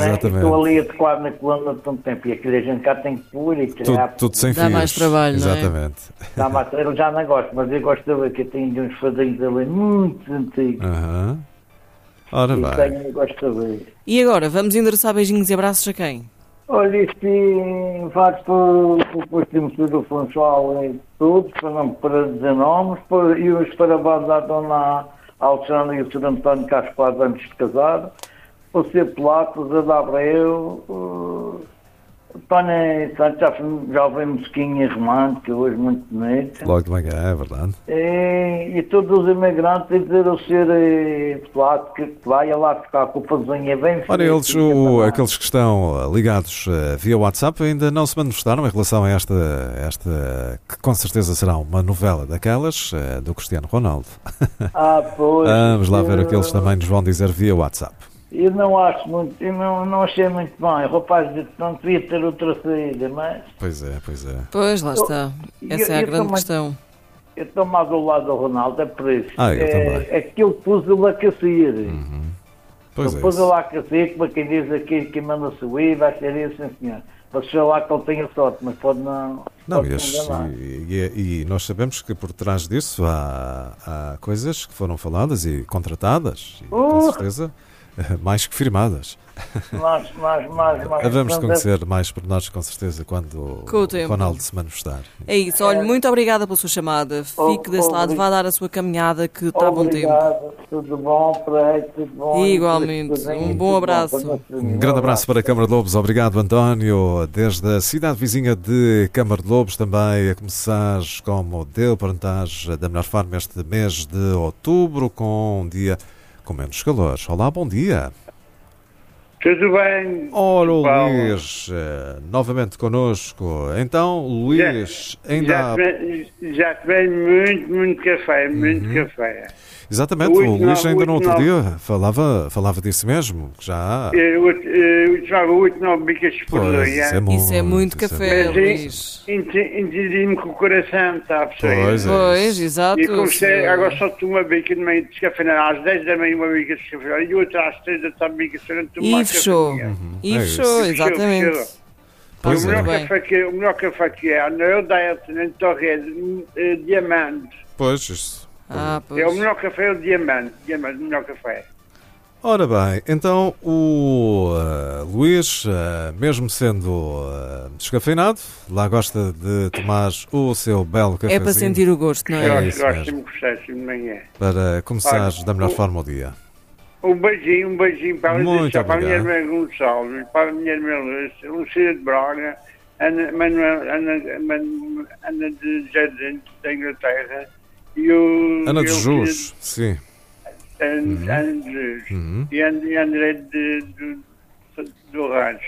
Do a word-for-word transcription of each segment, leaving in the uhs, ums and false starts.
Exatamente. Estou ali adequado na coluna de tanto tempo e aquilo a gente cá tem que pôr e tirar. Tudo, tudo sem Dá fios. mais trabalho, não é? Exatamente. Dá mais, eu já não gosto, mas eu gosto de ver que eu tenho de uns fadinhos ali muito antigos. Aham. Ora E bem. tenho, eu gosto de ver. E agora, vamos endereçar beijinhos e abraços a quem? Olha, isto faz por o time do Funchal e tudo, para não para dizer nomes, por, e os parabéns à dona Alexandra e o senhor António Cascado antes de casar, o Sr. Pilatos, a da Abreu, o Tony Santos, já, já veio mosquinha e romântica, hoje muito bonito. Logo de manhã, é verdade. E, e todos os imigrantes, e dizer ao senhor Pilatos que vai lá ficar com o pazinha bem. Ora, eles, o, aqueles que estão ligados uh, via WhatsApp ainda não se manifestaram em relação a esta, esta que com certeza será uma novela daquelas, uh, do Cristiano Ronaldo. Ah, pois. Vamos lá ver eu, o que eles também nos vão dizer via WhatsApp. Eu não acho muito, eu não, não achei muito bem. O rapaz disse que não devia ter outra saída, mas Pois é, pois é. Pois, lá está. Eu- Essa é a eu grande também- questão. eu estou mais ao lado do Ronaldo, é por isso. Ah, eu é, também. é que ele pôs-o a cacer. Pois Ele é. pôs-o isso. lá a cacer, como quem diz aqui, quem manda subir, vai ser isso, sim senhor. Mas sei lá que ele tenha sorte, mas pode não. Não, pode e, não as- enganar. e- e- e nós sabemos que por trás disso há, há coisas que foram faladas e contratadas, e, com Uh! certeza, mais que firmadas. Mas, mas, mas, mas, Vamos mas- conhecer mais pormenores, com certeza, quando Com o o tempo. Ronaldo se manifestar. É isso, olha, muito obrigada pela sua chamada. Fique desse lado, vá dar a sua caminhada que está a bom tempo. Obrigado, tudo bom para aí, tudo bom. Igualmente, Tudo bem, um bom tudo abraço. para nós. Um grande abraço para a Câmara de Lobos. Obrigado, António. Desde a cidade vizinha de Câmara de Lobos, também a começar com modelo para entrar da melhor forma este mês de outubro, com um dia com menos calor. Olá, bom dia. Tudo bem? Ora, o Paulo. Luís, eh, novamente connosco. Então, Luís, ainda já, há... tomei, já tomei muito, muito café, muito café. Exatamente, o Oito, Luís nove, ainda no oito, outro nove. dia falava, falava disso mesmo, que já há... Eu, eu, eu tomava oito, nove bicas por Pois, dia. isso é muito, Isso é muito isso é café, Mas, Luís. entendi-me com o coração, está a perceber? Pois é. Pois, exato. E comecei, se- agora só tomo uma bica de manhã de café, às dez da manhã uma bica de café, e outra às três da tarde bica de café, tomo E mais fechou. café. E É fechou, isso. exatamente. Fechou, fechou. Pois o, é. melhor Bem. café que, o melhor café que é, não é o Diet, nem o Torres, é diamante. Pois, isso. Ah, É o pois. melhor café, é o diamante. Diamante, o melhor café. Ora bem, então o uh, Luís, uh, mesmo sendo uh, descafeinado, lá gosta de tomar o seu belo cafezinho É para sentir o gosto, não É é? isso gosto, gosto mesmo. de me gostar assim de manhã. para começar Olha, da melhor o- forma o dia. Um beijinho, um beijinho para a Muito Lídia, para a minha obrigado. irmã Gonçalves, para a minha irmã Lúcia, Lucía de Braga, Ana, Manuel, Ana, Ana, Ana de Jardim, da Inglaterra, e o... Ana de e o Jus, sim. filho de- Ana Ana de Jus. Uhum. E And- e André de, de, do Rancho.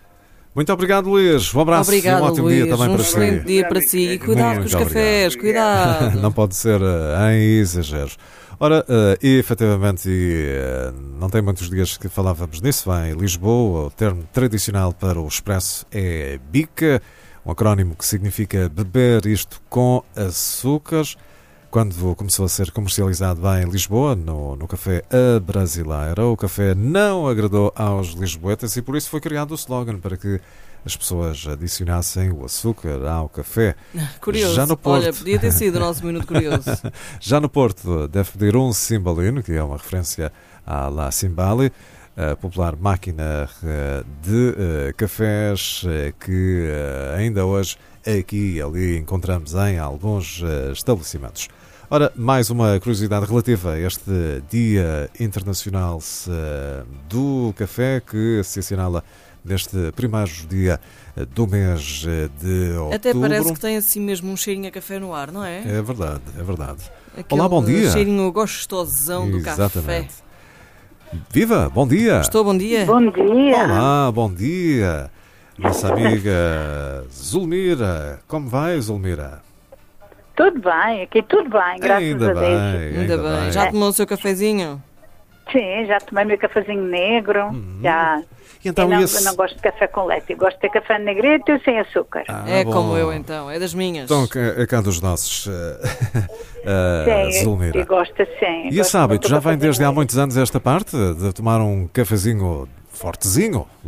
Muito obrigado, Luís. Um abraço Obrigada, e um ótimo Luís. dia também um para excelente si. dia para si. E cuidado com os Muito cafés, cuidado. Não pode ser uh, em exageros. Ora, uh, e efetivamente, e, uh, não tem muitos dias que falávamos nisso, em Lisboa, o termo tradicional para o expresso é bica, um acrónimo que significa beber isto com açúcares. Quando começou a ser comercializado em Lisboa, no, no café A Brasileira, o café não agradou aos lisboetas e por isso foi criado o slogan para que as pessoas adicionassem o açúcar ao café. Curioso. Já no Porto. Olha, podia ter sido o nosso minuto curioso. Já no Porto, deve pedir um cimbalino, que é uma referência à La Cimbali, a popular máquina eh, de eh, cafés eh, que eh, ainda hoje aqui e ali encontramos em alguns eh, estabelecimentos. Ora, mais uma curiosidade relativa a este Dia Internacional eh, do Café, que se assinala neste primeiro dia eh, do mês eh, de outubro. Até parece que tem assim mesmo um cheirinho a café no ar, não é? É verdade, é verdade. Aquele Olá, bom dia. cheirinho gostosão do café. Exatamente. Viva, bom dia. Estou, bom dia. Bom dia. Olá, bom dia. Nossa amiga Zulmira. Como vai, Zulmira? Tudo bem, aqui tudo bem, graças ainda a Deus. bem, Ainda bem. Já tomou o seu cafezinho? Sim, já tomei meu cafezinho negro. Já. E então, eu não, esse- eu não gosto de café com leite, eu gosto de ter café negrito e sem açúcar. Ah, é bom. como eu então, é das minhas. Então, é cá dos nossos, eh, eh, Sim, Zulmira. eu gosto assim. E esse hábito já vem desde há muitos anos esta parte, de tomar um cafezinho fortezinho,